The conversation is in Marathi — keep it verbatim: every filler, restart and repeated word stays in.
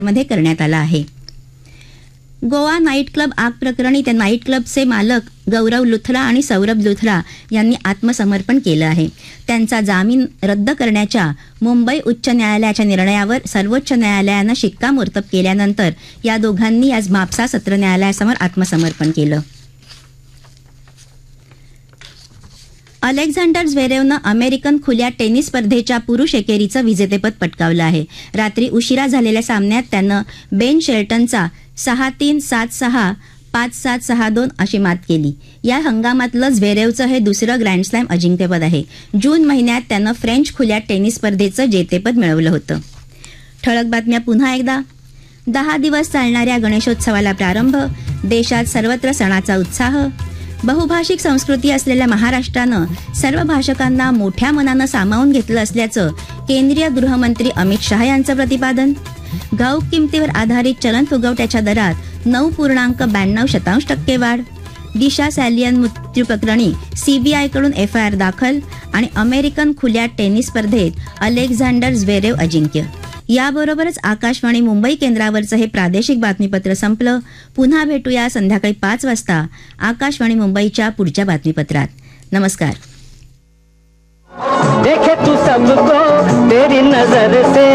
मध्ये करण्यात आला आहे. गोवा नाईट क्लब आग प्रकरणी त्या नाईट क्लबचे मालक गौरव लुथरा आणि सौरभ लुथरा यांनी आत्मसमर्पण केलं आहे. त्यांचा जामीन रद्द करण्याच्या मुंबई उच्च न्यायालयाच्या निर्णयावर सर्वोच्च न्यायालयानं शिक्कामोर्तब केल्यानंतर या दोघांनी आज म्हापसा सत्र न्यायालयासमोर आत्मसमर्पण केलं. अलेक्झांडर झ्वेरेवनं अमेरिकन खुल्या टेनिस स्पर्धेच्या पुरुष एकेरीचं विजेतेपद पटकावलं आहे. रात्री उशिरा झालेल्या सामन्यात त्यानं बेन शेल्टनचा सहा तीन सात सहा पाच सात सहा दोन अशी मात केली. या हंगामातलं झ्वेरेवचं हे दुसरं ग्रँडस्लॅम अजिंक्यपद आहे. जून महिन्यात त्यानं फ्रेंच खुल्या टेनिस स्पर्धेचं जेतेपद मिळवलं होतं. ठळक बातम्या पुन्हा एकदा. दहा दिवस चालणाऱ्या गणेशोत्सवाला प्रारंभ. देशात सर्वत्र सणाचा उत्साह. बहुभाषिक संस्कृती असलेल्या महाराष्ट्रानं सर्व भाषकांना मोठ्या मनानं सामावून घेतलं असल्याचं केंद्रीय गृहमंत्री अमित शहा यांचं प्रतिपादन. घाऊक किमतीवर आधारित चलन फुगवट्याच्या दरात नऊ पूर्णांक ब्याण्णव शतांश टक्के वाढ. दिशा सॅलियन मृत्यू प्रकरणी सीबीआयकडून एफ आय आर दाखल. आणि अमेरिकन खुल्या टेनिस स्पर्धेत अलेक्झांडर झ्वेरेव अजिंक्य. याबरोबरच आकाशवाणी मुंबई केंद्रावरचं हे प्रादेशिक बातमीपत्र संपलं. पुन्हा भेटूया संध्याकाळी पाच वाजता आकाशवाणी मुंबईच्या पुढच्या बातमीपत्रात. नमस्कार. देखे तू सबको तेरी नजर से